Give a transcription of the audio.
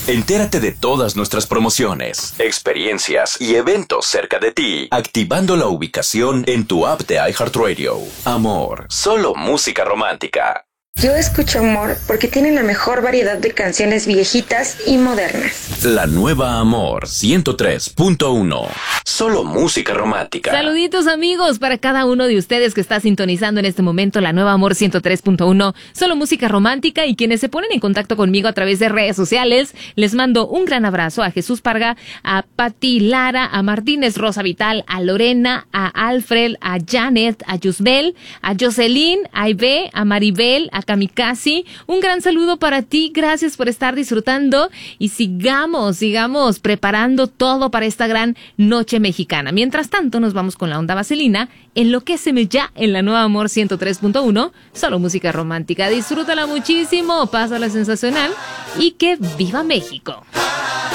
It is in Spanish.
Entérate de todas nuestras promociones, experiencias y eventos cerca de ti, activando la ubicación en tu app de iHeartRadio. Amor, solo música romántica. Yo escucho Amor porque tiene la mejor variedad de canciones viejitas y modernas. La nueva Amor 103.1. Solo música romántica. Saluditos amigos para cada uno de ustedes que está sintonizando en este momento la nueva Amor 103.1. Solo música romántica, y quienes se ponen en contacto conmigo a través de redes sociales. Les mando un gran abrazo a Jesús Parga, a Pati Lara, a Martínez Rosa Vital, a Lorena, a Alfred, a Janet, a Yusbel, a Jocelyn, a Ibe, a Maribel, a Kamikaze. Un gran saludo para ti, gracias por estar disfrutando y sigamos preparando todo para esta gran noche mexicana. Mientras tanto, nos vamos con la onda vaselina, Enloquéceme ya en la nueva Amor 103.1, solo música romántica. Disfrútala muchísimo, pásala sensacional y que viva México.